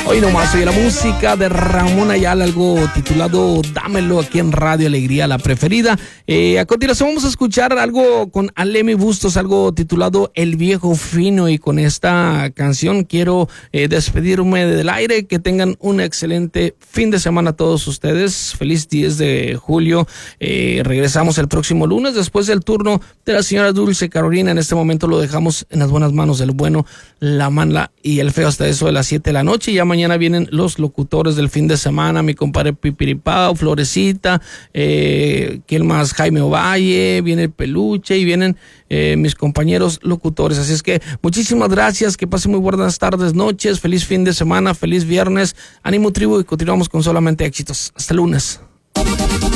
Hoy nomás oye la música de Ramón Ayala, algo titulado Dámelo, aquí en Radio Alegría, la preferida. A continuación vamos a escuchar algo con Alemi Bustos, algo titulado El Viejo Fino, y con esta canción quiero despedirme del aire. Que tengan un excelente fin de semana todos ustedes. Feliz 10 de julio. Regresamos el próximo lunes después del turno de la señora Dulce Carolina. En este momento lo dejamos en las buenas manos del bueno, la mala y el feo hasta eso de las 7 de la noche. Ya mañana vienen los locutores del fin de semana, mi compadre Pipiripao, Florecita, ¿quién más? Jaime Ovalle, viene el Peluche y vienen mis compañeros locutores. Así es que muchísimas gracias, que pasen muy buenas tardes, noches, feliz fin de semana, feliz viernes, ánimo tribu, y continuamos con solamente éxitos. Hasta el lunes.